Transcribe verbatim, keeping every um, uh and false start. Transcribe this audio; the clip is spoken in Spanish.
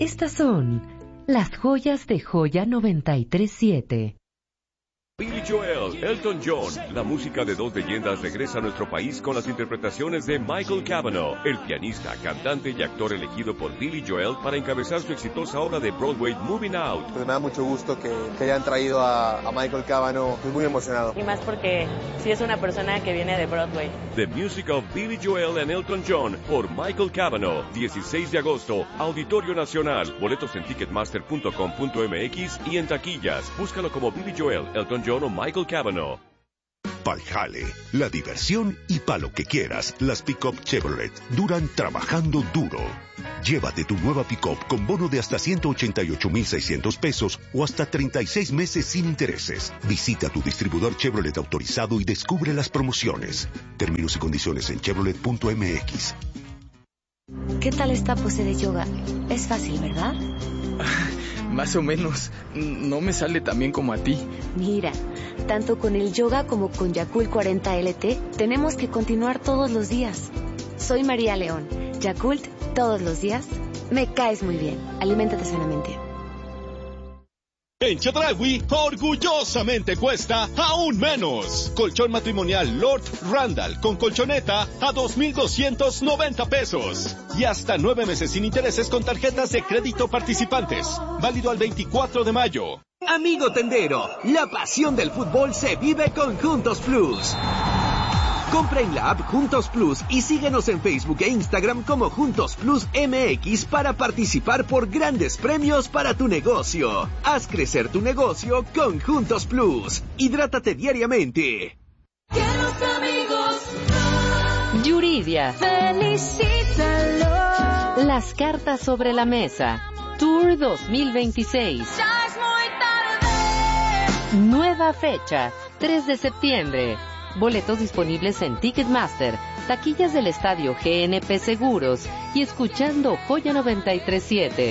Estas son las joyas de Joya noventa y tres siete. Billy Joel, Elton John, la música de dos leyendas regresa a nuestro país con las interpretaciones de Michael Cavanaugh, el pianista, cantante y actor elegido por Billy Joel para encabezar su exitosa obra de Broadway Moving Out. Pues me da mucho gusto que, que hayan traído a, a Michael Cavanaugh, estoy muy emocionado. Y más porque sí es una persona que viene de Broadway. The Music of Billy Joel and Elton John por Michael Cavanaugh, dieciséis de agosto, Auditorio Nacional, boletos en ticketmaster punto com punto m x y en taquillas. Búscalo como Billy Joel, Elton John o Michael Cavanaugh. Pa'l jale, la diversión y pa' lo que quieras, las pick-up Chevrolet duran trabajando duro. Llévate tu nueva pick-up con bono de hasta ciento ochenta y ocho mil seiscientos pesos o hasta treinta y seis meses sin intereses. Visita tu distribuidor Chevrolet autorizado y descubre las promociones. Términos y condiciones en chevrolet punto m x. ¿Qué tal esta pose de yoga? Es fácil, ¿verdad? Más o menos. No me sale tan bien como a ti. Mira, tanto con el yoga como con Yakult cuarenta L T, tenemos que continuar todos los días. Soy María León. Yakult, todos los días. Me caes muy bien. Aliméntate sanamente. En Chedraui, orgullosamente cuesta aún menos. Colchón matrimonial Lord Randall con colchoneta a dos mil doscientos noventa pesos. Y hasta nueve meses sin intereses con tarjetas de crédito participantes. Válido al veinticuatro de mayo. Amigo tendero, la pasión del fútbol se vive con Juntos Plus. Compra en la app Juntos Plus y síguenos en Facebook e Instagram como Juntos Plus M X para participar por grandes premios para tu negocio. Haz crecer tu negocio con Juntos Plus. Hidrátate diariamente. Yuridia. Felicítalo. Las cartas sobre la mesa. Tour dos mil veintiséis. Ya es muy tarde. Nueva fecha, tres de septiembre. Boletos disponibles en Ticketmaster, taquillas del estadio G N P Seguros y escuchando Joya noventa y tres siete.